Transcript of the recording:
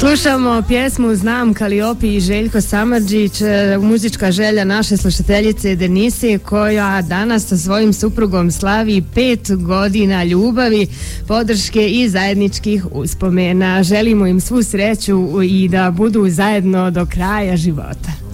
Slušamo pjesmu Znam Kaliopi i Željko Samardžić, muzička želja naše slušateljice Denise, koja danas sa svojim suprugom slavi 5 godina ljubavi, podrške i zajedničkih uspomena. Želimo im svu sreću i da budu zajedno do kraja života.